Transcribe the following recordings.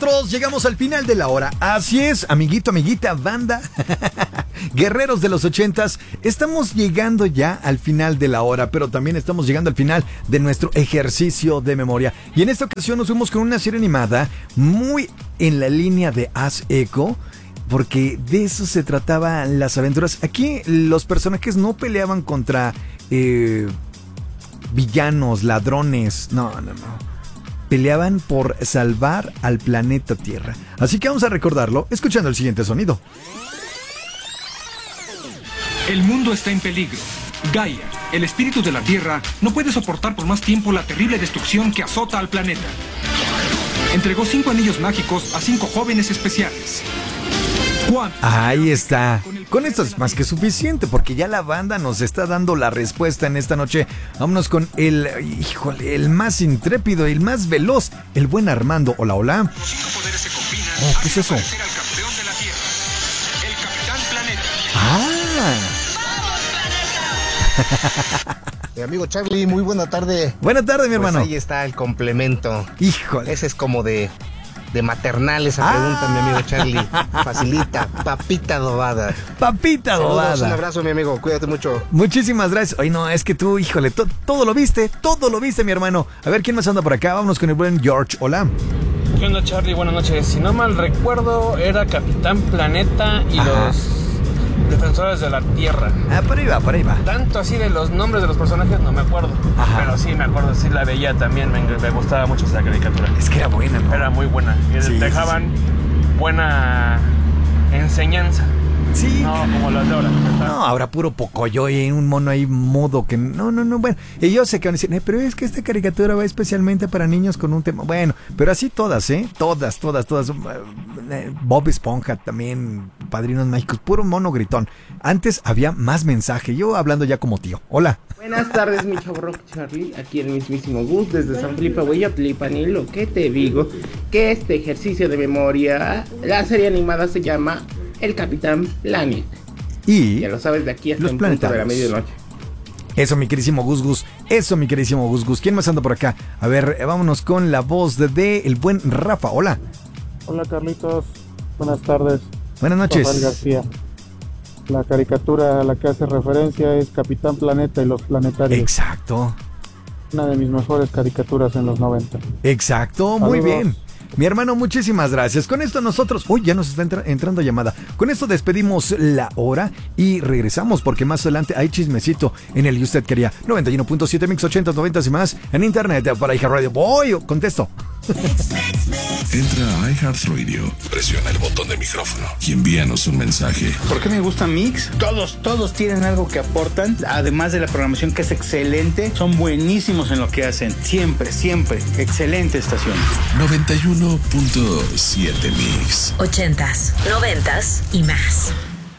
nosotros llegamos al final de la hora. Así es, amiguito, amiguita, banda, guerreros de los 80s. Estamos llegando ya al final de la hora, pero también estamos llegando al final de nuestro ejercicio de memoria. Y en esta ocasión nos fuimos con una serie animada muy en la línea de Haz Eco, porque de eso se trataban las aventuras. Aquí los personajes no peleaban contra villanos, ladrones, no. Peleaban por salvar al planeta Tierra. Así que vamos a recordarlo escuchando el siguiente sonido. El mundo está en peligro. Gaia, el espíritu de la Tierra, no puede soportar por más tiempo la terrible destrucción que azota al planeta. Entregó 5 anillos mágicos a 5 jóvenes especiales. Ahí está. Con esto es más que suficiente, porque ya la banda nos está dando la respuesta en esta noche. Vámonos con el más intrépido, el más veloz, el buen Armando. Hola, hola. Los 5 poderes se combinan. ¿Qué es eso? Al campeón de la Tierra, el Capitán Planeta. Mi amigo Charlie, muy buena tarde. Buena tarde, mi hermano. Ahí está el complemento. Híjole. Ese es como de maternal esa pregunta, mi amigo Charlie. Facilita, papita adobada. Papita adobada. Un abrazo, mi amigo, cuídate mucho. Muchísimas gracias. Ay, no, es que tú, híjole, todo lo viste, mi hermano. A ver, ¿quién más anda por acá? Vámonos con el buen George. Hola. ¿Qué onda, Charlie? Buenas noches. Si no mal recuerdo, era Capitán Planeta y los Defensores de la Tierra. Por ahí va. Tanto así de los nombres de los personajes no me acuerdo. Pero sí me acuerdo, sí la veía también. Me gustaba mucho esa caricatura. Es que era buena, ¿no? Era muy buena. Y sí, dejaban buena enseñanza. Sí. No, como las de ahora. No, ahora puro pocoyo y un mono ahí mudo que no, bueno. Y yo sé que van a decir, pero es que esta caricatura va especialmente para niños con un tema. Bueno, pero así todas, todas. Bob Esponja también, Padrinos Mágicos, puro mono gritón. Antes había más mensaje, yo hablando ya como tío. Hola. Buenas tardes, mi chavo Charlie, aquí el mismísimo Gus desde San Felipe, Hueyotlipan, y lo que te digo, que este ejercicio de memoria, la serie animada se llama El Capitán Planet. Y ya lo sabes, de aquí hasta los el punto de la medianoche. Eso, mi queridísimo Gus. ¿Quién más anda por acá? A ver, vámonos con la voz de el buen Rafa. Hola. Hola, Carlitos. Buenas tardes. Buenas noches. Rafael García. La caricatura a la que hace referencia es Capitán Planeta y los Planetarios. Exacto. Una de mis mejores caricaturas en los 90. Exacto, muy bien. Mi hermano, muchísimas gracias. Con esto nosotros... Uy, ya nos está entrando llamada. Con esto despedimos la hora y regresamos porque más adelante hay chismecito en el que usted quería. 91.7 Mix 80, 90 y más en internet para iHeartRadio. Voy, contesto. Entra a iHeartRadio, presiona el botón de micrófono y envíanos un mensaje. ¿Por qué me gusta Mix? Todos tienen algo que aportan, además de la programación que es excelente, son buenísimos en lo que hacen, siempre, excelente estación. 91.7 Mix. 80s, 90s y más.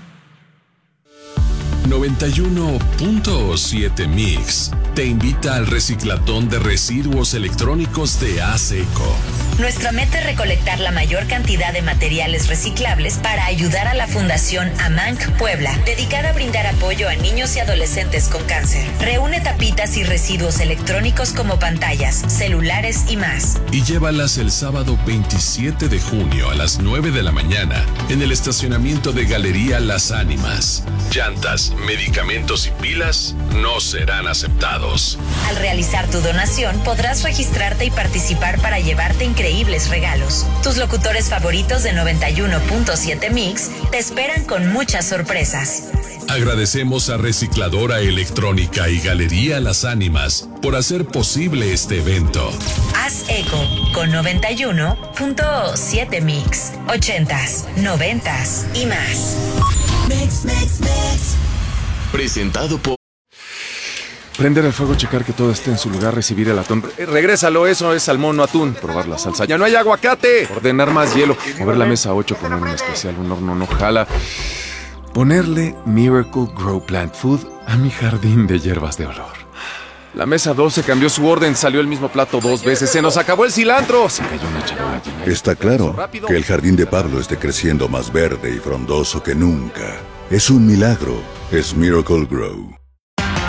91.7 Mix te invita al reciclatón de residuos electrónicos de ASECO. Nuestra meta es recolectar la mayor cantidad de materiales reciclables para ayudar a la Fundación AMANC Puebla, dedicada a brindar apoyo a niños y adolescentes con cáncer. Reúne tapitas y residuos electrónicos como pantallas, celulares y más. Y llévalas el sábado 27 de junio a las 9 de la mañana en el estacionamiento de Galería Las Ánimas. Llantas, medicamentos y pilas no serán aceptados. Al realizar tu donación podrás registrarte y participar para llevarte increíbles regalos. Tus locutores favoritos de 91.7 Mix te esperan con muchas sorpresas. Agradecemos a Recicladora Electrónica y Galería Las Ánimas por hacer posible este evento. Haz eco con 91.7 Mix. 80s, 90s y más. Mix. Presentado por... Prender el fuego, checar que todo esté en su lugar, recibir el atún. Regrésalo, eso es salmón, no atún. Probar la salsa. ¡Ya no hay aguacate! Ordenar más hielo. Mover la mesa 8, poner un especial, un horno no jala. Ponerle Miracle Grow Plant Food a mi jardín de hierbas de olor. La mesa 12 cambió su orden, salió el mismo plato 2 veces. ¡Se nos acabó el cilantro! Se cayó una charola llena. Está claro que el jardín de Pablo esté creciendo más verde y frondoso que nunca. Es un milagro. Es Miracle Grow.